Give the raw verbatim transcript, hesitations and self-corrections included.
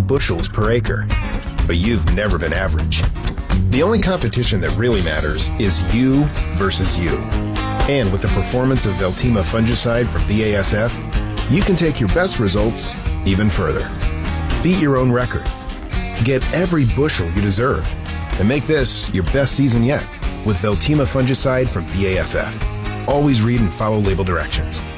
bushels per acre. But you've never been average. The only competition that really matters is you versus you. And with the performance of Veltima fungicide from B A S F, you can take your best results even further. Beat your own record. Get every bushel you deserve. And make this your best season yet with Veltima fungicide from B A S F. Always read and follow label directions.